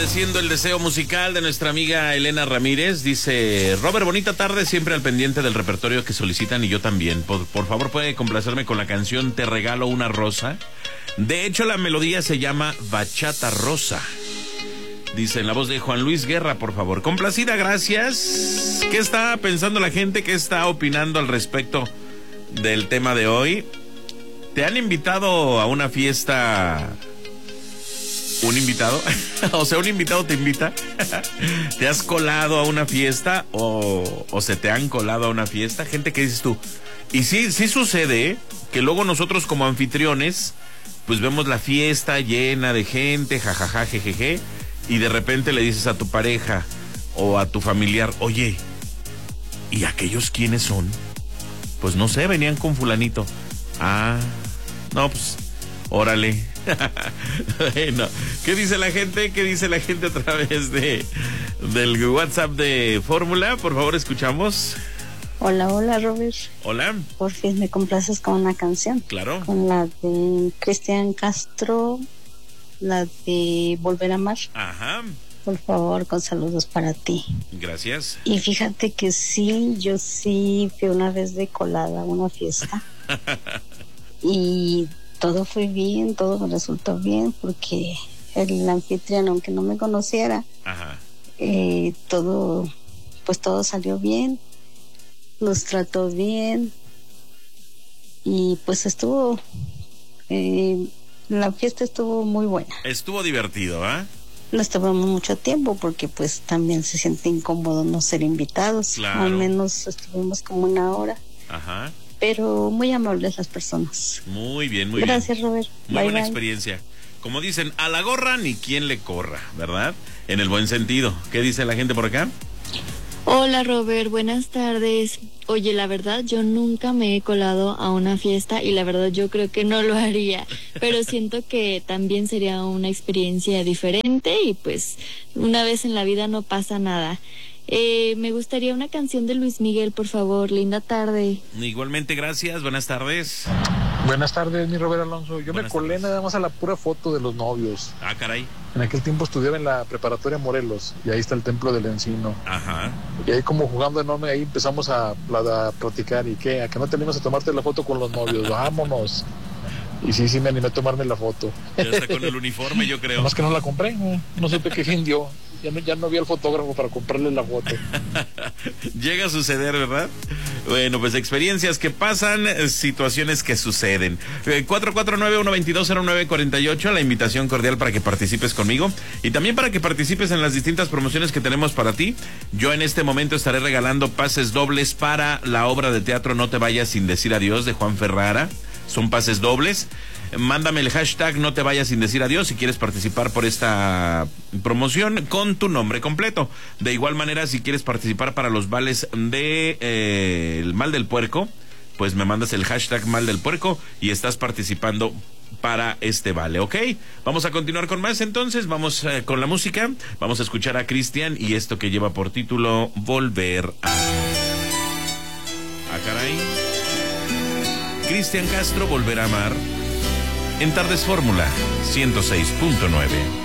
Agradeciendo el deseo musical de nuestra amiga Elena Ramírez. Dice: Robert, bonita tarde, siempre al pendiente del repertorio que solicitan y yo también. Por favor, puede complacerme con la canción Te regalo una rosa. De hecho, la melodía se llama Bachata Rosa. Dice en la voz de Juan Luis Guerra, por favor. Complacida, gracias. ¿Qué está pensando la gente? ¿Qué está opinando al respecto del tema de hoy? ¿Te han invitado a una fiesta? ¿Un invitado? O sea, un invitado te invita. ¿Te has colado a una fiesta o se te han colado a una fiesta? Gente que dices tú. Y sí sucede, ¿eh? Que luego nosotros como anfitriones, pues vemos la fiesta llena de gente, jajaja, jejeje, y de repente le dices a tu pareja o a tu familiar: oye, ¿y aquellos quiénes son? Pues no sé, venían con fulanito. Ah, no, pues, órale. Bueno, ¿qué dice la gente? ¿Qué dice la gente a través del WhatsApp de Fórmula? Por favor, escuchamos. Hola, Robert. Hola. Por fin me complaces con una canción. Claro. Con la de Cristian Castro, la de Volver a Amar. Ajá. Por favor, con saludos para ti. Gracias. Y fíjate que yo sí fui una vez de colada a una fiesta. Y todo fue bien, todo me resultó bien, porque el anfitrión, aunque no me conociera, ajá, todo salió bien, nos trató bien, y pues la fiesta estuvo muy buena. Estuvo divertido, ¿ah? No estuvimos mucho tiempo porque pues también se siente incómodo no ser invitados. Claro. Al menos estuvimos como una hora. Ajá. Pero muy amables las personas. Muy bien, muy Gracias, bien. Robert. Muy buena experiencia. Como dicen, a la gorra ni quien le corra, ¿verdad? En el buen sentido. ¿Qué dice la gente por acá? Hola, Robert, buenas tardes. Oye, la verdad, yo nunca me he colado a una fiesta y la verdad yo creo que no lo haría, pero siento que también sería una experiencia diferente y pues una vez en la vida no pasa nada. Me gustaría una canción de Luis Miguel, por favor. Linda tarde. Igualmente, gracias. Buenas tardes. Buenas tardes, mi Robert Alonso. Yo Buenas me colé tardes. nada más a la pura foto de los novios. Ah, caray. En aquel tiempo estudiaba en la preparatoria Morelos y ahí está el Templo del Encino. Ajá. Y ahí como jugando enorme, ahí empezamos a platicar. ¿Y qué? ¿A que no te animas a tomarte la foto con los novios? Vámonos. Y sí me animé a tomarme la foto. Ya está con el uniforme, yo creo. Más que no la compré, no supe qué fin dio. Ya no vi al fotógrafo para comprarle la foto. Llega a suceder, ¿verdad? Bueno, pues experiencias que pasan, situaciones que suceden. 449-122-0948, la invitación cordial para que participes conmigo y también para que participes en las distintas promociones que tenemos para ti. Yo en este momento estaré regalando pases dobles para la obra de teatro No te vayas sin decir adiós de Juan Ferrara. Son pases dobles. Mándame el hashtag No te vayas sin decir adiós si quieres participar por esta promoción con tu nombre completo. De igual manera, si quieres participar para los vales de el Mal del Puerco, pues me mandas el hashtag Mal del Puerco y estás participando para este vale, ¿ok? Vamos a continuar con más entonces, vamos con la música, vamos a escuchar a Cristian y esto que lleva por título Volver a... Ah, caray. Cristian Castro, Volver a Amar, en Tardes Fórmula 106.9.